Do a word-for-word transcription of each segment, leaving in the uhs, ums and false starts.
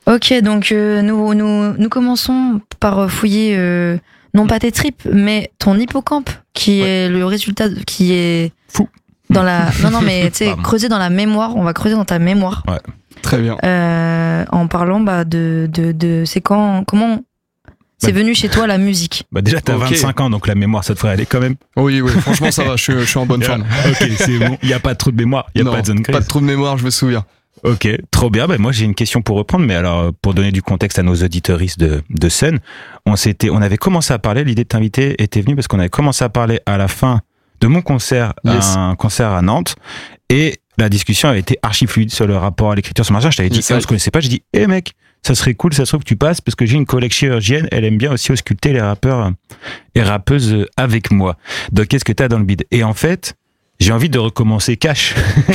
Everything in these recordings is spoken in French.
Ok, donc euh, nous, nous, nous commençons par fouiller euh, non pas tes tripes, mais ton hippocampe, qui ouais. est le résultat, de, qui est fou dans la. Non, non, mais tu sais, creuser dans la mémoire. On va creuser dans ta mémoire. Ouais, très bien. Euh, en parlant bah, de, de, de, c'est quand, comment c'est bah, venu chez toi la musique. Bah déjà t'as okay. vingt-cinq ans, donc la mémoire ça te ferait aller quand même. Oui, oui, franchement ça va, je suis, je suis en bonne forme. Ok, c'est bon. Il y a pas de trou de mémoire, il y a non, pas de zone grise. Pas de trou de mémoire, je me souviens. Ok, trop bien. Ben moi j'ai une question pour reprendre, mais alors pour donner du contexte à nos auditeuristes de, de Sun, on s'était, on avait commencé à parler. L'idée de t'inviter était venue parce qu'on avait commencé à parler à la fin de mon concert, yes. un concert à Nantes, et la discussion avait été archi fluide sur le rapport à l'écriture sur machin. Je t'avais dit, yes, on se connaissait pas. J'ai dit, hé hey, mec, ça serait cool, ça se trouve que tu passes parce que j'ai une collègue chirurgienne, elle aime bien aussi ausculter les rappeurs et rappeuses avec moi. Donc qu'est-ce que t'as dans le bide? Et en fait, j'ai envie de recommencer cash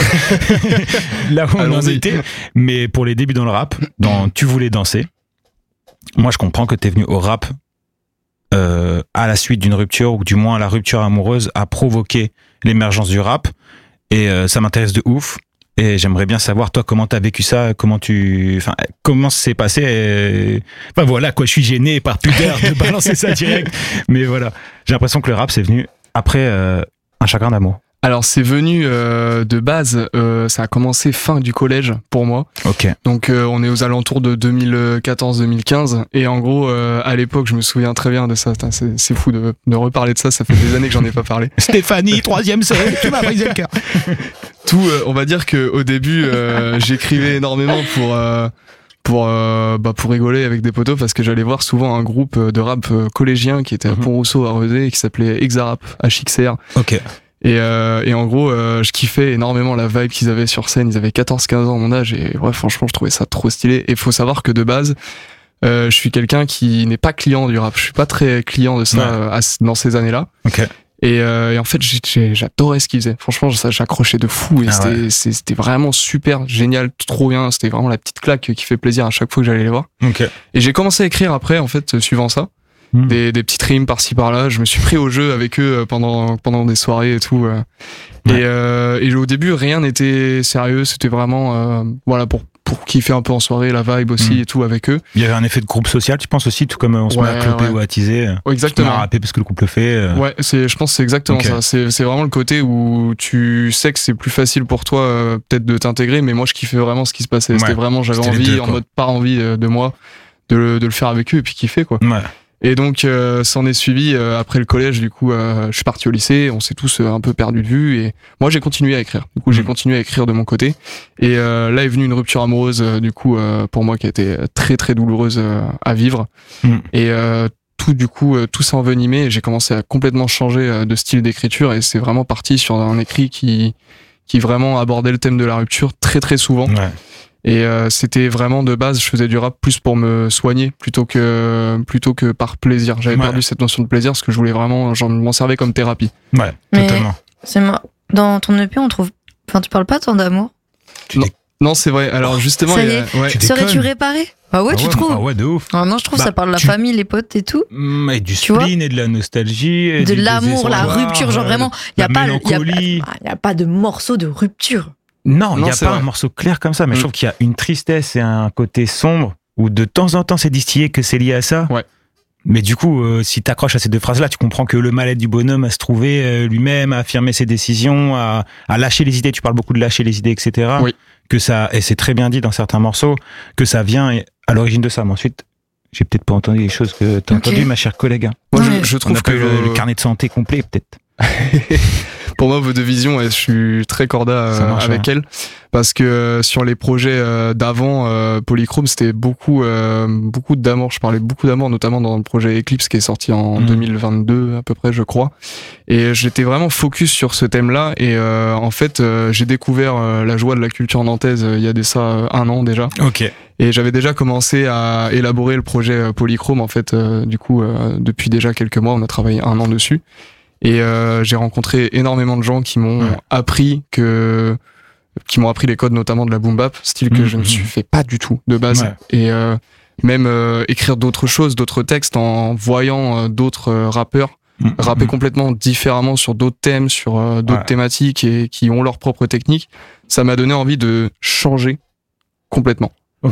là où on en était, mais pour les débuts dans le rap, dans Tu voulais danser, moi je comprends que t'es venu au rap euh, à la suite d'une rupture, ou du moins la rupture amoureuse a provoqué l'émergence du rap, et euh, ça m'intéresse de ouf, et j'aimerais bien savoir toi comment t'as vécu ça, comment tu, enfin comment ça s'est passé, et... enfin voilà quoi, je suis gêné par pudeur de balancer ça direct, mais voilà, j'ai l'impression que le rap c'est venu après euh, un chagrin d'amour. Alors c'est venu euh, de base, euh, ça a commencé fin du collège pour moi. Ok. Donc euh, on est aux alentours de deux mille quatorze deux mille quinze, et en gros euh, à l'époque je me souviens très bien de ça. C'est, c'est fou de, de reparler de ça, ça fait des années que j'en ai pas parlé. Stéphanie, troisième sœur, tu m'as brisé le cœur. Tout, euh, on va dire que au début euh, j'écrivais énormément pour euh, pour euh, bah pour rigoler avec des potos, parce que j'allais voir souvent un groupe de rap collégien qui était à Pont-Rousseau à Rezé et qui s'appelait Exarap, H X R. Ok. Et, euh, et en gros, euh, je kiffais énormément la vibe qu'ils avaient sur scène. Ils avaient quatorze quinze ans, mon âge, et ouais, franchement, je trouvais ça trop stylé. Et faut savoir que de base, euh, je suis quelqu'un qui n'est pas client du rap. Je suis pas très client de ça ouais. euh, à, dans ces années-là. Okay. Et, euh, et en fait, j'ai, j'ai, j'adorais ce qu'ils faisaient. Franchement, ça, j'accrochais de fou. Et ah c'était, ouais. c'était vraiment super, génial, trop bien. C'était vraiment la petite claque qui fait plaisir à chaque fois que j'allais les voir. Okay. Et j'ai commencé à écrire après, en fait, suivant ça. Mmh. Des, des petites rimes par-ci par-là. Je me suis pris au jeu avec eux pendant, pendant des soirées et tout. Ouais. Et, euh, et au début, rien n'était sérieux. C'était vraiment, euh, voilà, pour, pour kiffer un peu en soirée, la vibe aussi mmh. et tout avec eux. Il y avait un effet de groupe social, tu penses aussi, tout comme on se ouais, met à cloper ouais. ou à teaser. Ouais, exactement. On a rappé parce que le groupe le fait. Euh... Ouais, c'est, je pense que c'est exactement okay. ça. C'est, c'est vraiment le côté où tu sais que c'est plus facile pour toi, euh, peut-être de t'intégrer, mais moi, je kiffais vraiment ce qui se passait. Ouais. C'était vraiment, j'avais C'était envie, deux, en mode par envie euh, de moi, de le, de le faire avec eux et puis kiffer, quoi. Ouais. Et donc, euh, s'en est suivi euh, après le collège. Du coup, euh, je suis parti au lycée. On s'est tous euh, un peu perdus de vue. Et moi, j'ai continué à écrire. Du coup, mmh. j'ai continué à écrire de mon côté. Et euh, là est venue une rupture amoureuse, euh, du coup, euh, pour moi, qui a été très très douloureuse euh, à vivre. Mmh. Et euh, tout, du coup, euh, tout s'est envenimé. Et j'ai commencé à complètement changer euh, de style d'écriture. Et c'est vraiment parti sur un écrit qui qui vraiment abordait le thème de la rupture très très souvent. Ouais. Et euh, c'était vraiment de base, je faisais du rap plus pour me soigner plutôt que plutôt que par plaisir. J'avais ouais. perdu cette notion de plaisir parce que je voulais vraiment, genre, m'en servais comme thérapie. Ouais, mais totalement. C'est moi. Dans ton E P, on trouve. Enfin, tu parles pas tant d'amour. Tu non. non, c'est vrai. Alors justement, ça il y y a, ouais. Serais-tu réparé? Ah ouais, ah tu ouais, trouves? Ah ouais, de ouf. Ah non, je trouve bah, ça parle de la tu... famille, les potes et tout. Mais du spleen et de la nostalgie, et de du l'amour, la rupture, genre vraiment. Il y a pas, il y, y a pas de morceau de rupture. Non, il n'y a pas vrai. un morceau clair comme ça, mais mmh. je trouve qu'il y a une tristesse et un côté sombre où de temps en temps c'est distillé que c'est lié à ça. Ouais. Mais du coup, euh, si t'accroches à ces deux phrases-là, tu comprends que le mal-être du bonhomme à se trouver euh, lui-même, à affirmer ses décisions, à, à lâcher les idées. Tu parles beaucoup de lâcher les idées, et cetera. Oui. Que ça, et c'est très bien dit dans certains morceaux, que ça vient à l'origine de ça. Mais ensuite, j'ai peut-être pas entendu les choses que t'as okay. entendues, ma chère collègue. Moi, je, je trouve On a que le, le carnet de santé complet, peut-être. Pour moi, vos deux visions, je suis très corda euh, avec elle, parce que euh, sur les projets euh, d'avant, euh, Polychrome, c'était beaucoup, euh, beaucoup d'amour. Je parlais beaucoup d'amour, notamment dans le projet Eclipse qui est sorti en mmh. deux mille vingt-deux à peu près, je crois. Et j'étais vraiment focus sur ce thème-là. Et euh, en fait, euh, j'ai découvert euh, la joie de la culture nantaise euh, il y a de ça euh, un an déjà. Ok. Et j'avais déjà commencé à élaborer le projet euh, Polychrome. En fait, euh, du coup, euh, depuis déjà quelques mois, on a travaillé un an dessus. Et euh, j'ai rencontré énormément de gens qui m'ont ouais. appris que, qui m'ont appris les codes notamment de la boom bap, style que mmh, je ne me suis fait pas du tout de base. Ouais. Et euh, même euh, écrire d'autres choses, d'autres textes en voyant euh, d'autres euh, rappeurs mmh, rapper mmh. complètement différemment sur d'autres thèmes, sur euh, d'autres ouais. thématiques et qui ont leur propre technique, ça m'a donné envie de changer complètement. Ok.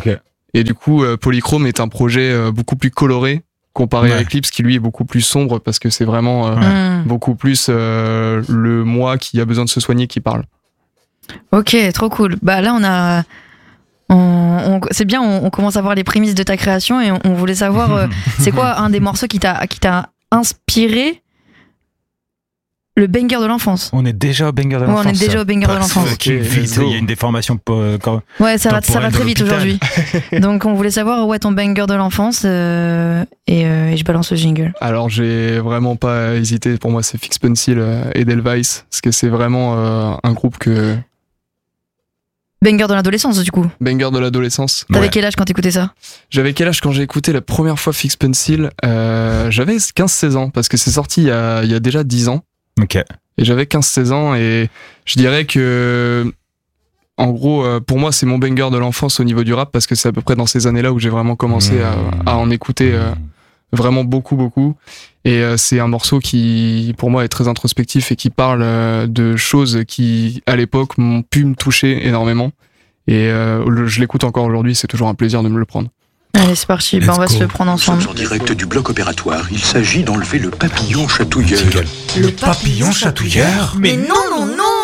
Et du coup, euh, Polychrome est un projet euh, beaucoup plus coloré comparé Ouais. à Eclipse, qui lui est beaucoup plus sombre parce que c'est vraiment euh, Hmm. beaucoup plus euh, le moi qui a besoin de se soigner qui parle. Ok, trop cool. Bah là, on a. On, on- c'est bien, on, on commence à voir les prémices de ta création et on, on voulait savoir, euh, c'est quoi un des morceaux qui t'a, qui t'a inspiré le banger de l'enfance? On est déjà au banger de Ouais, l'enfance. on est déjà au banger de Passe l'enfance. fucking Ok, vite. let's go. Il y a une déformation euh, quand- Ouais, ça va, ça va temporelle très de vite l'hôpital. aujourd'hui. Donc on voulait savoir, ouais, ton banger de l'enfance euh, et, euh, et je balance le jingle. Alors j'ai vraiment pas hésité, pour moi c'est Fix Pencil euh, et Edelweiss, parce que c'est vraiment euh, un groupe que... Banger de l'adolescence, du coup. Banger de l'adolescence. T'avais Ouais. quel âge quand t'écoutais ça? J'avais quel âge quand j'ai écouté la première fois Fix Pencil? euh, J'avais quinze seize ans, parce que c'est sorti il y a, il y a déjà dix ans. Ok. Et j'avais quinze seize ans, et je dirais que... En gros, euh, pour moi, c'est mon banger de l'enfance au niveau du rap, parce que c'est à peu près dans ces années-là où j'ai vraiment commencé Mmh. à, à en écouter euh, vraiment beaucoup, beaucoup. Et euh, c'est un morceau qui, pour moi, est très introspectif et qui parle euh, de choses qui, à l'époque, m'ont pu me toucher énormément. Et euh, le- je l'écoute encore aujourd'hui, c'est toujours un plaisir de me le prendre. Allez, c'est parti. Bah, Let's on va go. se le prendre Nous sommes ensemble. en direct du bloc opératoire. Il s'agit d'enlever le papillon chatouilleur. Le papillon chatouilleur? Mais non, non, non!